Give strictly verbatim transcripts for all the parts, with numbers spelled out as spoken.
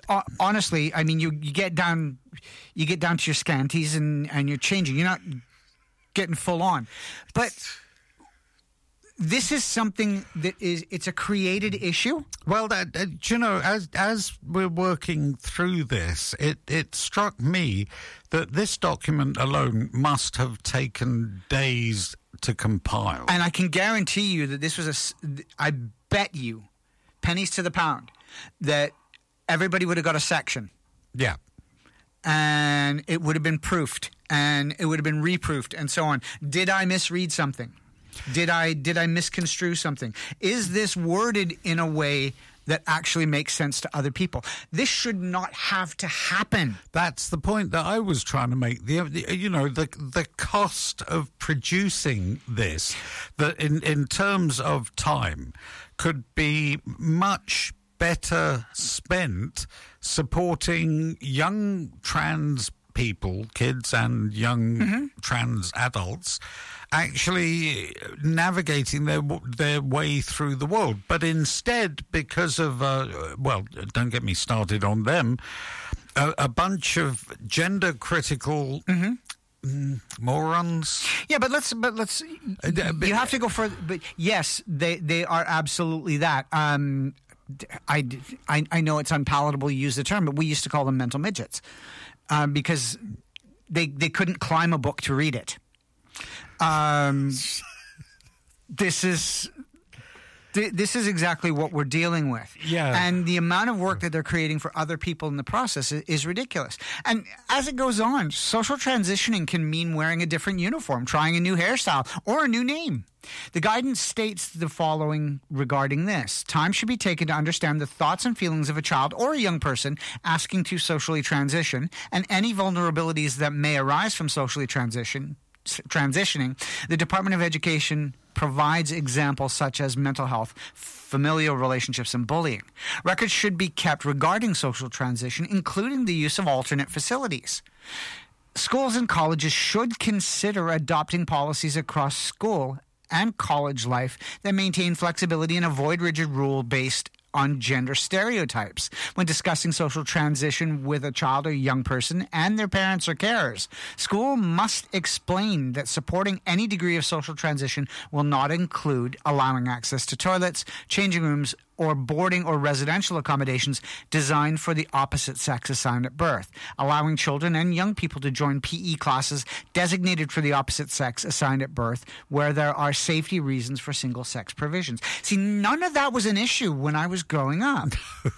uh, honestly, I mean, you, you get down, you get down to your scanties and, and you're changing. You're not getting full on, but this is something that is, it's a created issue. Well, that, uh, you know, as as we're working through this, it, it struck me that this document alone must have taken days to compile. And I can guarantee you that this was a, I bet you, pennies to the pound, that everybody would have got a section. Yeah. And it would have been proofed, and it would have been reproofed, and so on. Did I misread something? Did I did I misconstrue something? Is this worded in a way that actually makes sense to other people? This should not have to happen. That's the point that I was trying to make. The, the you know the the cost of producing this, that in in terms of time, could be much better spent supporting young trans people, kids and young mm-hmm. trans adults, actually navigating their their way through the world. But instead, because of, uh, well, don't get me started on them, a, a bunch of gender-critical mm-hmm. morons. Yeah, but let's, but let's, uh, you have to go further. But yes, they, they are absolutely that. Um, I, I, I know it's unpalatable to use the term, but we used to call them mental midgets. Um, because they they couldn't climb a book to read it. Um, this is th- this is exactly what we're dealing with. Yeah. And the amount of work that they're creating for other people in the process is, is ridiculous. And as it goes on, social transitioning can mean wearing a different uniform, trying a new hairstyle, or a new name. The guidance states the following regarding this. Time should be taken to understand the thoughts and feelings of a child or a young person asking to socially transition, and any vulnerabilities that may arise from socially transition, transitioning. The Department of Education provides examples such as mental health, familial relationships, and bullying. Records should be kept regarding social transition, including the use of alternate facilities. Schools and colleges should consider adopting policies across school and college life that maintain flexibility and avoid rigid rule based on gender stereotypes when discussing social transition with a child or young person and their parents or carers. School must explain that supporting any degree of social transition will not include allowing access to toilets, changing rooms, or boarding or residential accommodations designed for the opposite sex assigned at birth, allowing children and young people to join P E classes designated for the opposite sex assigned at birth where there are safety reasons for single-sex provisions. See, none of that was an issue when I was growing up.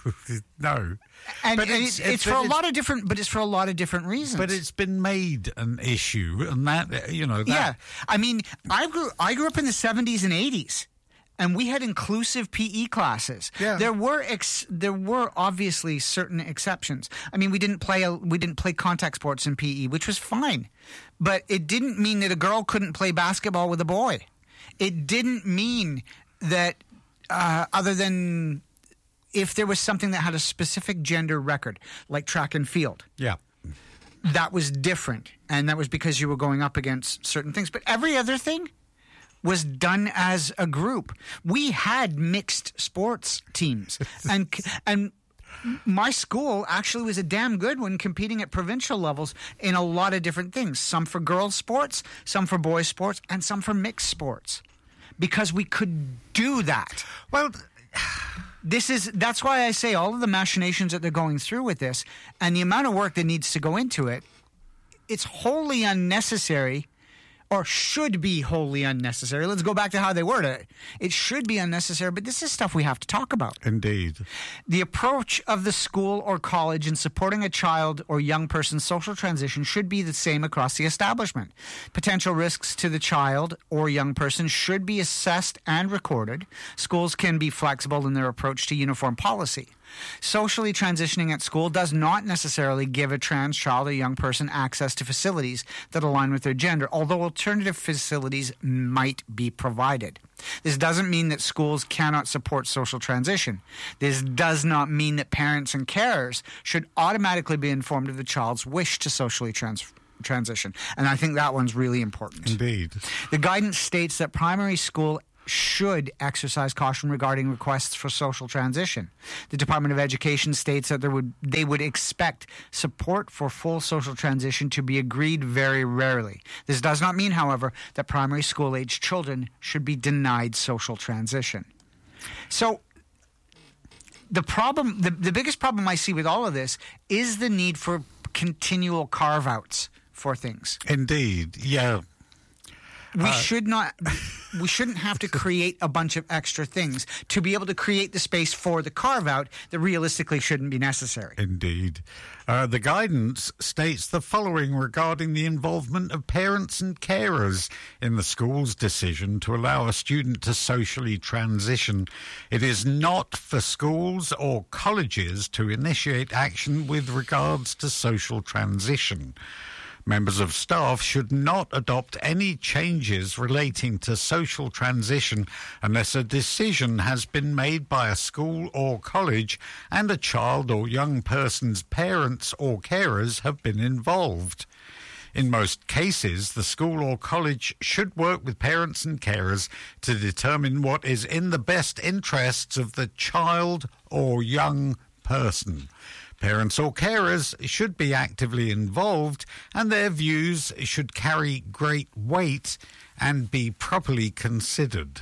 No. And, but and it's, it's, it's, it's for it's, a lot of different, but it's for a lot of different reasons. But it's been made an issue, and that, you know, that... Yeah. I mean, I grew, I grew up in the seventies and eighties. And we had inclusive P E classes. Yeah. There were ex- there were obviously certain exceptions. I mean, we didn't play a, we didn't play contact sports in P E, which was fine, but it didn't mean that a girl couldn't play basketball with a boy. It didn't mean that uh, other than if there was something that had a specific gender record, like track and field. Yeah. That was different, and that was because you were going up against certain things. But every other thing was done as a group. We had mixed sports teams, and and my school actually was a damn good one, competing at provincial levels in a lot of different things. Some for girls' sports, some for boys' sports, and some for mixed sports, because we could do that. Well, this is that's why I say all of the machinations that they're going through with this, and the amount of work that needs to go into it, it's wholly unnecessary. Or should be wholly unnecessary. Let's go back to how they worded it. It should be unnecessary, but this is stuff we have to talk about. Indeed. The approach of the school or college in supporting a child or young person's social transition should be the same across the establishment. Potential risks to the child or young person should be assessed and recorded. Schools can be flexible in their approach to uniform policy. Socially transitioning at school does not necessarily give a trans child or young person access to facilities that align with their gender, although alternative facilities might be provided. This doesn't mean that schools cannot support social transition. This does not mean that parents and carers should automatically be informed of the child's wish to socially trans- transition. And I think that one's really important. Indeed. The guidance states that primary school should exercise caution regarding requests for social transition. The Department of Education states that there would they would expect support for full social transition to be agreed very rarely. This does not mean, however, that primary school-age children should be denied social transition. So the problem, the, the biggest problem I see with all of this is the need for continual carve-outs for things. Indeed, yeah. We Uh, should not, we shouldn't have to create a bunch of extra things to be able to create the space for the carve-out that realistically shouldn't be necessary. Indeed. Uh, the guidance states the following regarding the involvement of parents and carers in the school's decision to allow a student to socially transition. It is not for schools or colleges to initiate action with regards to social transition. Members of staff should not adopt any changes relating to social transition unless a decision has been made by a school or college and a child or young person's parents or carers have been involved. In most cases, the school or college should work with parents and carers to determine what is in the best interests of the child or young person. Parents or carers should be actively involved, and their views should carry great weight and be properly considered.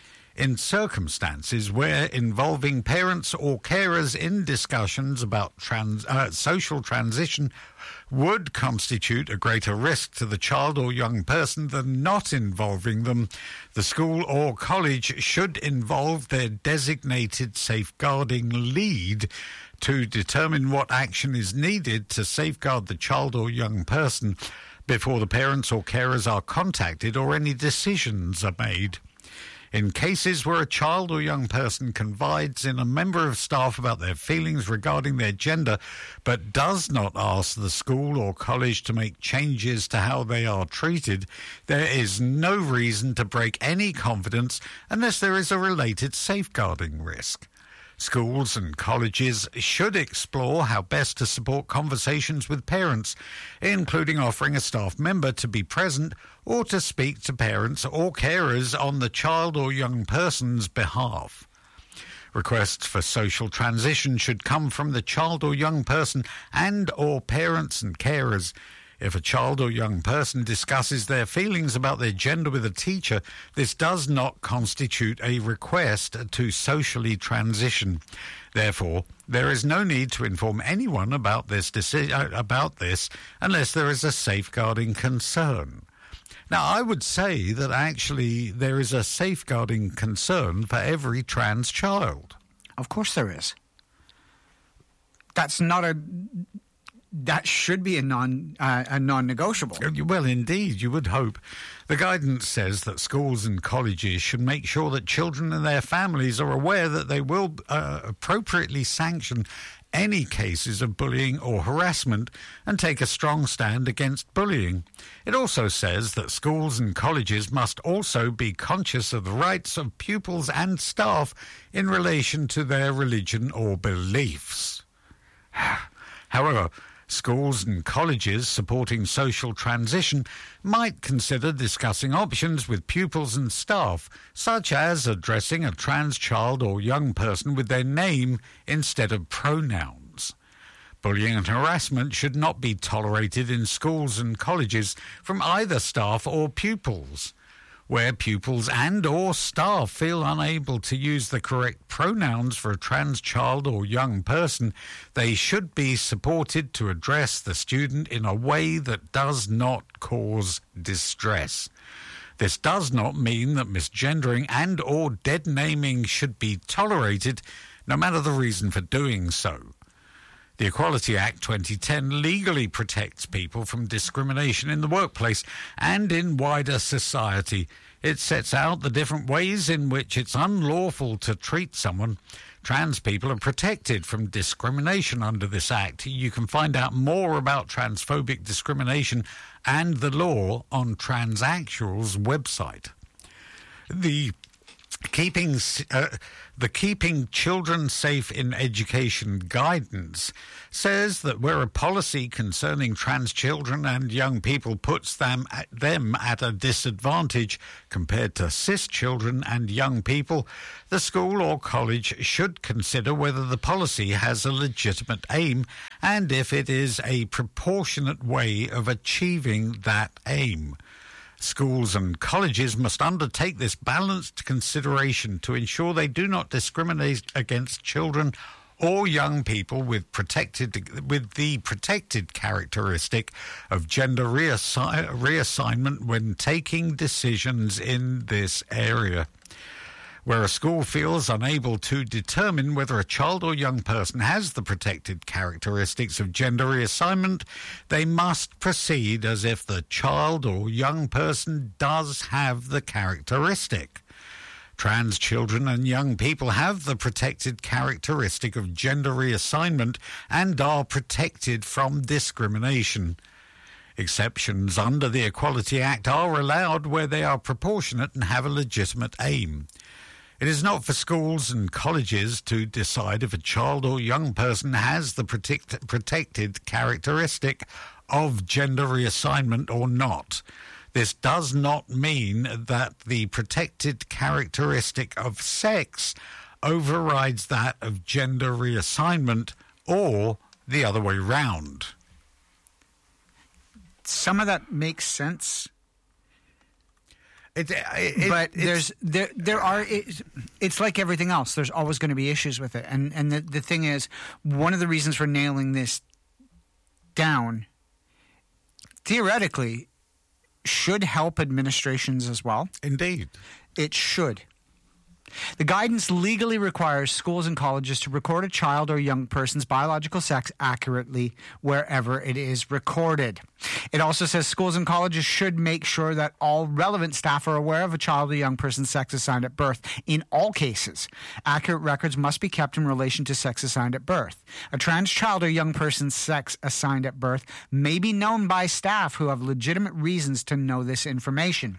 In circumstances where involving parents or carers in discussions about trans, uh, social transition would constitute a greater risk to the child or young person than not involving them, the school or college should involve their designated safeguarding lead to determine what action is needed to safeguard the child or young person before the parents or carers are contacted or any decisions are made. In cases where a child or young person confides in a member of staff about their feelings regarding their gender but does not ask the school or college to make changes to how they are treated, there is no reason to break any confidence unless there is a related safeguarding risk. Schools and colleges should explore how best to support conversations with parents, including offering a staff member to be present or to speak to parents or carers on the child or young person's behalf. Requests for social transition should come from the child or young person and or parents and carers. If a child or young person discusses their feelings about their gender with a teacher, this does not constitute a request to socially transition. Therefore, there is no need to inform anyone about this deci- about this unless there is a safeguarding concern. Now, I would say that actually there is a safeguarding concern for every trans child. Of course there is. That's not a... That should be a non uh, a non-negotiable. Well, indeed, you would hope. The guidance says that schools and colleges should make sure that children and their families are aware that they will uh, appropriately sanction any cases of bullying or harassment and take a strong stand against bullying. It also says that schools and colleges must also be conscious of the rights of pupils and staff in relation to their religion or beliefs. However, schools and colleges supporting social transition might consider discussing options with pupils and staff, such as addressing a trans child or young person with their name instead of pronouns. Bullying and harassment should not be tolerated in schools and colleges from either staff or pupils. Where pupils and or staff feel unable to use the correct pronouns for a trans child or young person, they should be supported to address the student in a way that does not cause distress. This does not mean that misgendering and or dead naming should be tolerated, no matter the reason for doing so. The Equality Act twenty ten legally protects people from discrimination in the workplace and in wider society. It sets out the different ways in which it's unlawful to treat someone. Trans people are protected from discrimination under this act. You can find out more about transphobic discrimination and the law on Transactual's website. The Keeping uh, the Keeping Children Safe in Education guidance says that where a policy concerning trans children and young people puts them at, them at a disadvantage compared to cis children and young people, the school or college should consider whether the policy has a legitimate aim and if it is a proportionate way of achieving that aim. Schools and colleges must undertake this balanced consideration to ensure they do not discriminate against children or young people with protected with the protected characteristic of gender reassi- reassignment when taking decisions in this area. Where a school feels unable to determine whether a child or young person has the protected characteristics of gender reassignment, they must proceed as if the child or young person does have the characteristic. Trans children and young people have the protected characteristic of gender reassignment and are protected from discrimination. Exceptions under the Equality Act are allowed where they are proportionate and have a legitimate aim. It is not for schools and colleges to decide if a child or young person has the protect, protected characteristic of gender reassignment or not. This does not mean that the protected characteristic of sex overrides that of gender reassignment or the other way round. Some of that makes sense. It, it, but it, there's there there are it, it's like everything else. There's always going to be issues with it, and and the the thing is, one of the reasons for nailing this down, theoretically, should help administrations as well. Indeed, it should. The guidance legally requires schools and colleges to record a child or young person's biological sex accurately wherever it is recorded. It also says schools and colleges should make sure that all relevant staff are aware of a child or young person's sex assigned at birth. In all cases, accurate records must be kept in relation to sex assigned at birth. A trans child or young person's sex assigned at birth may be known by staff who have legitimate reasons to know this information.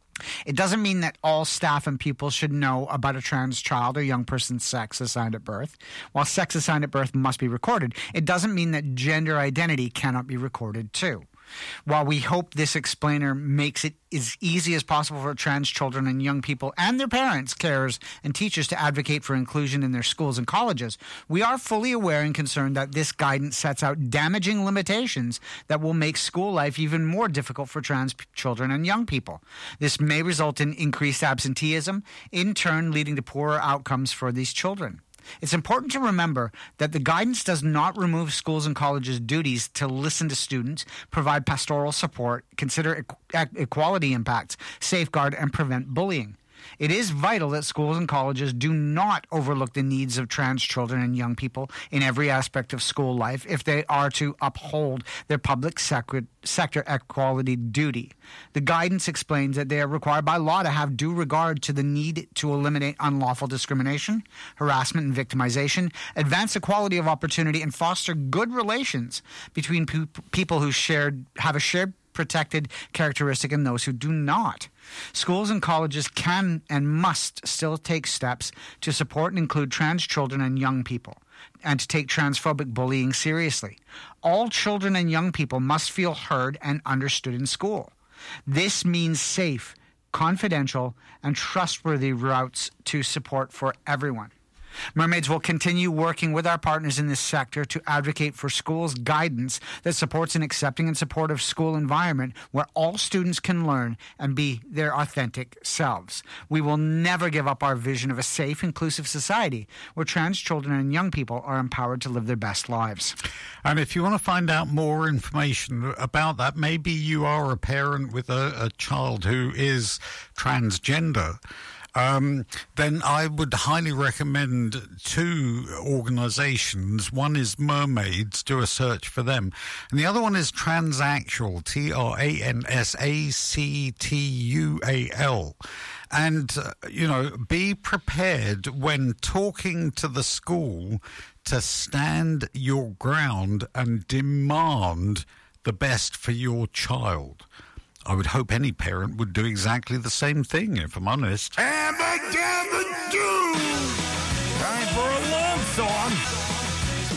It doesn't mean that all staff and pupils should know about a trans child or young person's sex assigned at birth. While sex assigned at birth must be recorded, it doesn't mean that gender identity cannot be recorded too. While we hope this explainer makes it as easy as possible for trans children and young people and their parents, carers, and teachers to advocate for inclusion in their schools and colleges, we are fully aware and concerned that this guidance sets out damaging limitations that will make school life even more difficult for trans p- children and young people. This may result in increased absenteeism, in turn leading to poorer outcomes for these children. It's important to remember that the guidance does not remove schools and colleges' duties to listen to students, provide pastoral support, consider e- equality impacts, safeguard, and prevent bullying. It is vital that schools and colleges do not overlook the needs of trans children and young people in every aspect of school life if they are to uphold their public sector, sector equality duty. The guidance explains that they are required by law to have due regard to the need to eliminate unlawful discrimination, harassment, and victimization, advance equality of opportunity, and foster good relations between pe- people who shared have a shared protected characteristic and those who do not. Schools and colleges can and must still take steps to support and include trans children and young people, and to take transphobic bullying seriously. All children and young people must feel heard and understood in school. This means safe, confidential, and trustworthy routes to support for everyone. Mermaids will continue working with our partners in this sector to advocate for schools' guidance that supports an accepting and supportive school environment where all students can learn and be their authentic selves. We will never give up our vision of a safe, inclusive society where trans children and young people are empowered to live their best lives. And if you want to find out more information about that, maybe you are a parent with a, a child who is transgender, Um, then I would highly recommend two organisations. One is Mermaids, do a search for them. And the other one is Transactual, T R A N S A C T U A L. And, uh, you know, be prepared when talking to the school to stand your ground and demand the best for your child. I would hope any parent would do exactly the same thing, if I'm honest. Gavin Do!